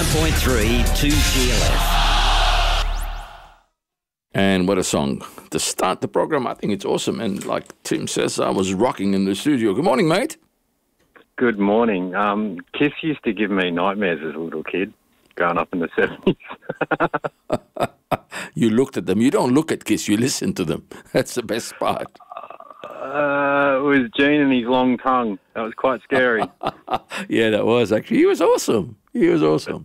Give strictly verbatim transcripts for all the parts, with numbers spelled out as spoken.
point three to G L F. And what a song to start the program. I think it's awesome. And like Tim says, I was rocking in the studio. Good morning, mate. Good morning. Um, Kiss used to give me nightmares as a little kid, growing up in the seventies. You looked at them. You don't look at Kiss, you listen to them. That's the best part. Uh, it was Gene and his long tongue. That was quite scary. Yeah, that was actually. He was awesome. He was awesome.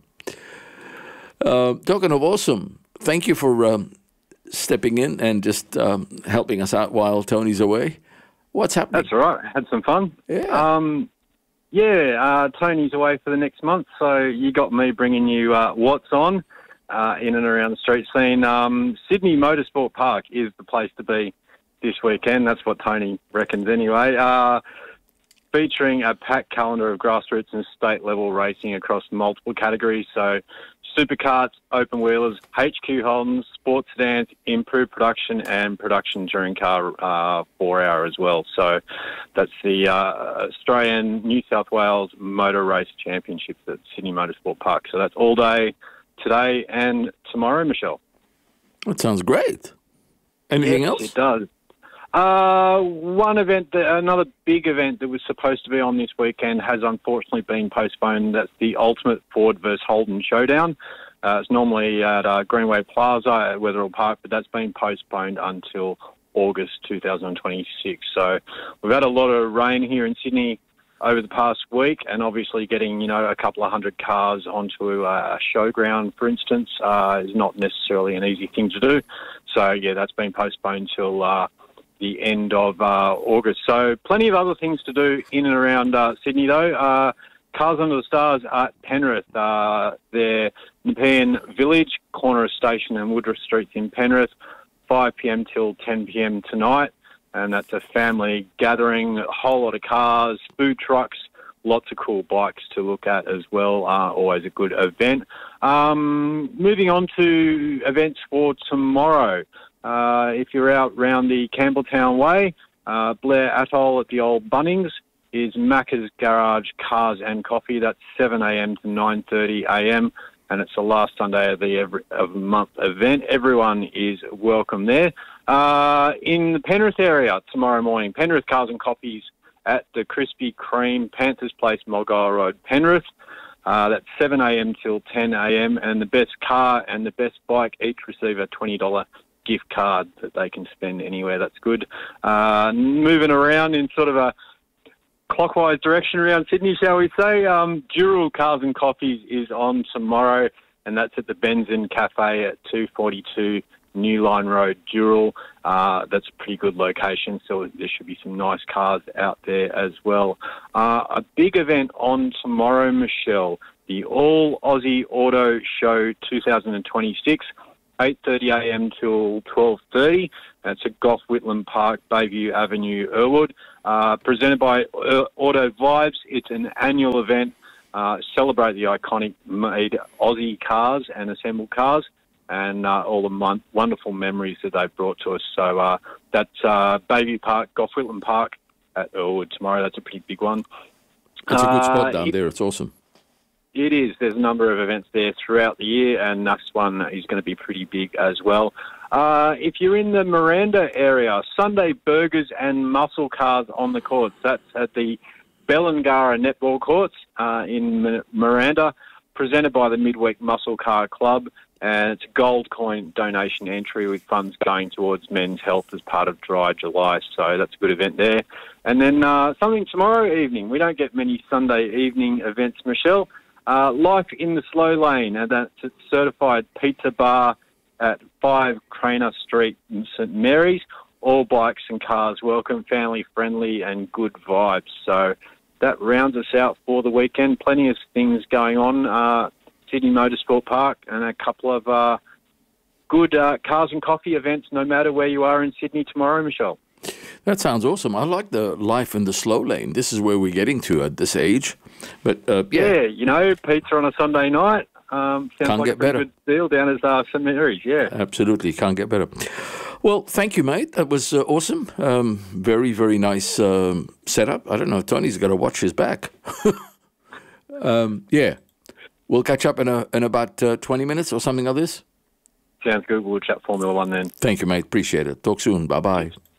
Uh, talking of awesome, thank you for um, stepping in and just um, helping us out while Tony's away. What's happening? That's all right. Had some fun. Yeah. Um, yeah, uh, Tony's away for the next month, so you got me bringing you uh, what's on uh, in and around the street scene. Um, Sydney Motorsport Park is the place to be this weekend. That's what Tony reckons anyway. Uh, featuring a packed calendar of grassroots and state-level racing across multiple categories. So supercarts, open wheelers, H Q Holdens, sports sedans, improved production, and production touring car uh, four-hour as well. So that's the uh, Australian New South Wales Motor Race Championships at Sydney Motorsport Park. So that's all day today and tomorrow, Michelle. That sounds great. Anything yes, else? It does. Uh, one event, that, another big event that was supposed to be on this weekend has unfortunately been postponed. That's the Ultimate Ford versus Holden Showdown. Uh, it's normally at uh, Greenway Plaza at Wetherill Park, but that's been postponed until August two thousand twenty-six. So we've had a lot of rain here in Sydney over the past week, and obviously getting, you know, a couple of hundred cars onto a showground, for instance, uh, is not necessarily an easy thing to do. So, yeah, that's been postponed till Uh, the end of uh, August. So plenty of other things to do in and around uh, Sydney, though. Uh, Cars Under the Stars at Penrith. Uh, they're Nepean Village, corner of Station and Woodruff Streets in Penrith, five p m till ten p m tonight. And that's a family gathering, a whole lot of cars, food trucks, lots of cool bikes to look at as well. Uh, always a good event. Um, moving on to events for tomorrow. Uh, if you're out round the Campbelltown Way, uh, Blair Atoll at the old Bunnings is Macca's Garage Cars and Coffee. That's seven a m to nine thirty a m and it's the last Sunday of the every, of the month event. Everyone is welcome there. Uh, in the Penrith area tomorrow morning, Penrith Cars and Coffees at the Krispy Kreme, Panthers Place, Mulgoa Road, Penrith. Uh, that's seven a m till ten a m and the best car and the best bike each receive a twenty dollars gift card that they can spend anywhere. That's good. Uh, moving around in sort of a clockwise direction around Sydney, shall we say, um, Dural Cars and Coffees is on tomorrow, and that's at the Benzin Cafe at two forty-two New Line Road, Dural. Uh, that's a pretty good location, so there should be some nice cars out there as well. Uh, a big event on tomorrow, Michelle, the All Aussie Auto Show two thousand twenty-six. eight thirty a m till twelve thirty. That's at Gough Whitlam Park, Bayview Avenue, Earlwood. Uh, presented by uh, Auto Vibes. It's an annual event. Uh, celebrate the iconic made Aussie cars and assembled cars and uh, all the mon- wonderful memories that they've brought to us. So uh, that's uh, Bayview Park, Gough Whitlam Park at Earlwood tomorrow. That's a pretty big one. It's a good spot uh, down it, there. It's awesome. It is. There's a number of events there throughout the year, and next one is going to be pretty big as well. Uh, if you're in the Miranda area, Sunday burgers and muscle cars on the courts. That's at the Bellangara Netball Courts uh, in Miranda, presented by the Midweek Muscle Car Club. And it's a gold coin donation entry with funds going towards men's health as part of Dry July. So that's a good event there. And then uh, something tomorrow evening. We don't get many Sunday evening events, Michelle. Uh, Life in the Slow Lane, and that's a certified pizza bar at five Craner Street in St Mary's. All bikes and cars welcome, family friendly and good vibes. So that rounds us out for the weekend. Plenty of things going on. Uh, Sydney Motorsport Park and a couple of uh, good uh, cars and coffee events no matter where you are in Sydney tomorrow, Michelle. That sounds awesome. I like the Life in the Slow Lane. This is where we're getting to at this age. But uh, yeah. yeah, you know, pizza on a Sunday night. Um, sounds Can't like get a pretty better. good deal down at uh, St Mary's, yeah. Absolutely, can't get better. Well, thank you, mate. That was uh, awesome. Um, very, very nice um, setup. I don't know. Tony's got to watch his back. um, yeah. we'll catch up in a, in about uh, twenty minutes or something like this. Sounds good. We'll chat Formula One then. Thank you, mate. Appreciate it. Talk soon. Bye bye.